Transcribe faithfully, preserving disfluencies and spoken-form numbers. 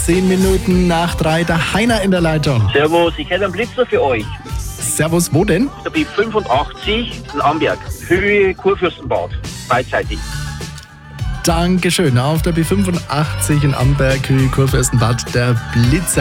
zehn Minuten nach drei. Der Heiner in der Leitung. Servus, ich hätte einen Blitzer für euch. Servus, wo denn? Der B fünfundachtzig in Amberg. Höhe Kurfürstenbad. Beidseitig. Dankeschön. Auf der B fünfundachtzig in Amberg, Kurfürstenbad, der Blitzer.